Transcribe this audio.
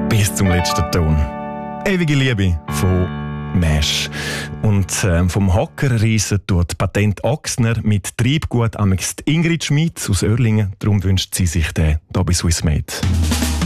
bis zum letzten Ton. Ewige Liebe von Mesh. Und vom Hocker reisen tut Patent Ochsner mit Treibgut amix Ingrid Schmid aus Oerlingen. Darum wünscht sie sich den hier bei Swissmade.